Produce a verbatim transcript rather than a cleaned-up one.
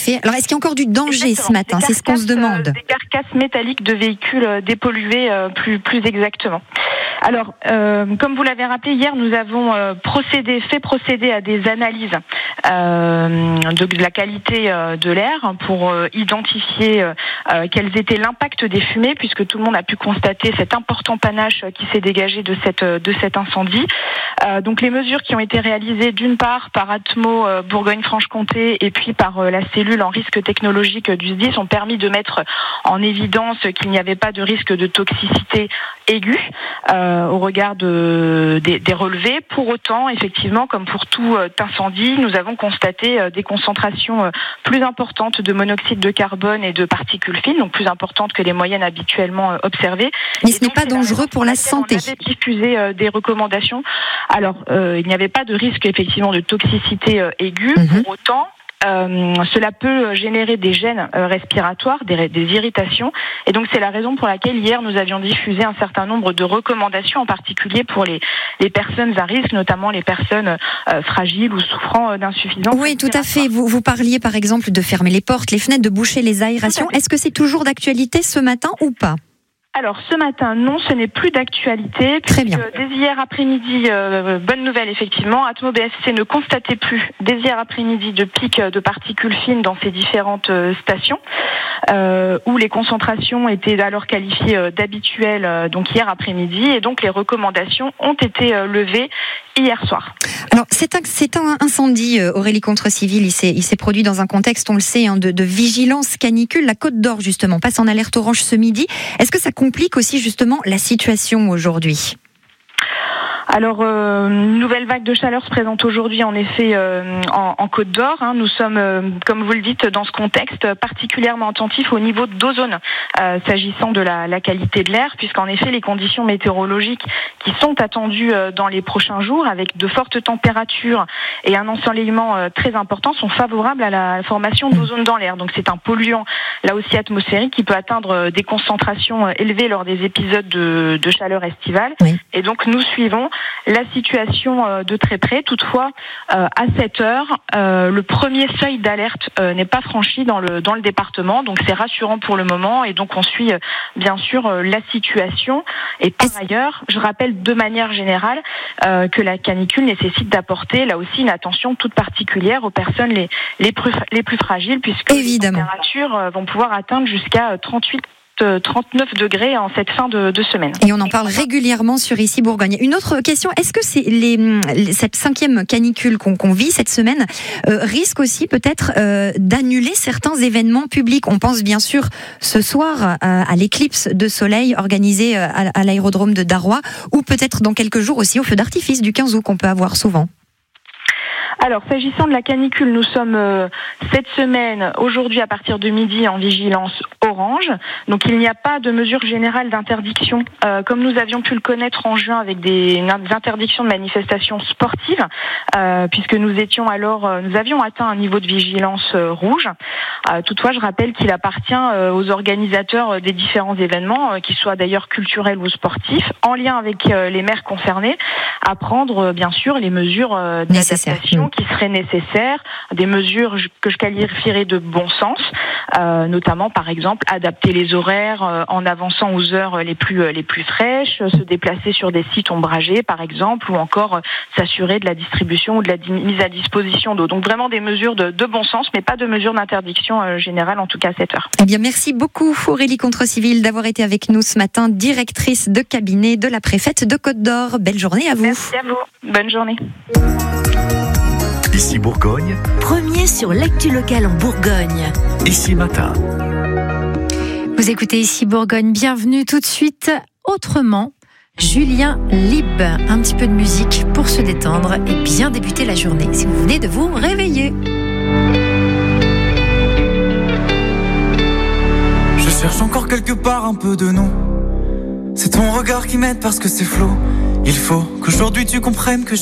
fait. Alors, est-ce qu'il y a encore du danger Exactement. ce matin ? C'est ce qu'on se demande. Euh, des carcasses métalliques de véhicules euh, dépollués, euh, plus, plus exactement. Alors, euh, comme vous l'avez rappelé, hier, nous avons euh, procédé, fait procéder à des analyses euh, de, de la qualité euh, de l'air pour euh, identifier euh, euh, quels étaient l'impact des fumées, puisque tout le monde a pu constater cet important panache qui s'est dégagé de, cette, de cet incendie. Euh, donc, les mesures qui ont été réalisées d'une part par Atmo euh, Bourgogne-Franche-Comté et puis par euh, la cellule en risque technologique du S D I S ont permis de mettre en évidence qu'il n'y avait pas de risque de toxicité aiguë euh, au regard de, des, des relevés. Pour autant, effectivement, comme pour tout euh, incendie, nous avons constaté euh, des concentrations euh, plus importantes de monoxyde de carbone et de particules fines, donc plus importantes que les moyennes habituellement euh, observées. Mais et ce n'est pas dangereux pour la santé. On avait diffusé euh, des recommandations. Alors, euh, il n'y avait pas de risque effectivement de toxicité euh, aiguë. Mm-hmm. Pour autant, Euh, cela peut générer des gènes euh, respiratoires, des, des irritations. Et donc, c'est la raison pour laquelle hier, nous avions diffusé un certain nombre de recommandations, en particulier pour les, les personnes à risque, notamment les personnes euh, fragiles ou souffrant euh, d'insuffisance. Oui, tout à fait. Vous, vous parliez, par exemple, de fermer les portes, les fenêtres, de boucher les aérations. Est-ce que c'est toujours d'actualité ce matin ou pas ? Alors ce matin, non, ce n'est plus d'actualité. Très bien. Dès hier après-midi, euh, bonne nouvelle effectivement, Atmo B S C ne constatait plus dès hier après-midi de pics de particules fines dans ces différentes euh, stations, euh, où les concentrations étaient alors qualifiées euh, d'habituelles euh, donc hier après-midi, et donc les recommandations ont été euh, levées hier soir. Alors c'est un, c'est un incendie, Aurélie Contrecivil, il s'est, il s'est produit dans un contexte, on le sait, hein, de, de vigilance canicule. La Côte d'Or justement passe en alerte orange ce midi. Est-ce que ça complique aussi justement la situation aujourd'hui ? Alors, euh, une nouvelle vague de chaleur se présente aujourd'hui en effet euh, en, en Côte d'Or. Hein. Nous sommes, euh, comme vous le dites, dans ce contexte particulièrement attentifs au niveau d'ozone, euh, s'agissant de la, la qualité de l'air, puisqu'en effet les conditions météorologiques qui sont attendues euh, dans les prochains jours, avec de fortes températures et un ensoleillement euh, très important, sont favorables à la formation d'ozone dans l'air. Donc c'est un polluant, là aussi atmosphérique, qui peut atteindre euh, des concentrations euh, élevées lors des épisodes de, de chaleur estivale. Oui. Et donc nous suivons la situation euh, de très près. Toutefois, euh, à cette heure, euh, le premier seuil d'alerte euh, n'est pas franchi dans le dans le département, donc c'est rassurant pour le moment. Et donc on suit euh, bien sûr euh, la situation. Et par ailleurs, je rappelle de manière générale euh, que la canicule nécessite d'apporter là aussi une attention toute particulière aux personnes les les plus les plus fragiles, puisque Évidemment. les températures euh, vont pouvoir atteindre jusqu'à trente-huit trente-neuf degrés en cette fin de, de semaine. Et on en parle régulièrement sur Ici Bourgogne. Une autre question, est-ce que c'est les, les, cette cinquième canicule qu'on, qu'on vit cette semaine euh, risque aussi peut-être euh, d'annuler certains événements publics ? On pense bien sûr ce soir euh, à l'éclipse de soleil organisée euh, à, à l'aérodrome de Darois, ou peut-être dans quelques jours aussi au feu d'artifice du quinze août qu'on peut avoir souvent. Alors, s'agissant de la canicule, nous sommes euh, cette semaine, aujourd'hui à partir de midi, en vigilance orange. Donc, il n'y a pas de mesure générale d'interdiction, euh, comme nous avions pu le connaître en juin avec des, des interdictions de manifestations sportives, euh, puisque nous étions alors, euh, nous avions atteint un niveau de vigilance euh, rouge. Euh, toutefois, je rappelle qu'il appartient euh, aux organisateurs des différents événements, euh, qu'ils soient d'ailleurs culturels ou sportifs, en lien avec euh, les maires concernés, à prendre euh, bien sûr les mesures euh, d'adaptation qui seraient nécessaires, des mesures que je qualifierais de bon sens, euh, notamment par exemple adapter les horaires euh, en avançant aux heures les plus euh, les plus fraîches, se déplacer sur des sites ombragés par exemple, ou encore euh, s'assurer de la distribution ou de la di- mise à disposition d'eau. Donc vraiment des mesures de, de bon sens, mais pas de mesures d'interdiction euh, générale, en tout cas à cette heure. Eh bien, merci beaucoup Aurélie Contrecivil d'avoir été avec nous ce matin, directrice de cabinet de la préfète de Côte d'Or. Belle journée à vous. Merci à vous. Bonne journée. Ici Bourgogne. Premier sur l'actu locale en Bourgogne. Ici Matin. Vous écoutez Ici Bourgogne. Bienvenue tout de suite. Autrement, Julien Lib. Un petit peu de musique pour se détendre et bien débuter la journée si vous venez de vous réveiller. Je cherche encore quelque part un peu de nous. C'est ton regard qui m'aide parce que c'est flou. Il faut qu'aujourd'hui tu comprennes que